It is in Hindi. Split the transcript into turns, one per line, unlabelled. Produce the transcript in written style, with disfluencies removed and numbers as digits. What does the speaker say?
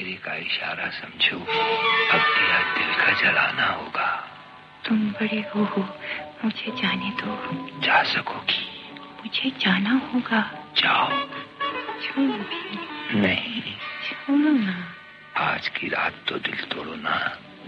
दिल का इशारा समझो, अब दिया दिल का जलाना होगा।
तुम बड़े हो, मुझे जाने दो।
जा सकोगी?
मुझे जाना होगा।
जाओ।
छोड़ो भी
नहीं।
छोड़ो ना।
आज की रात तो दिल तोड़ो ना।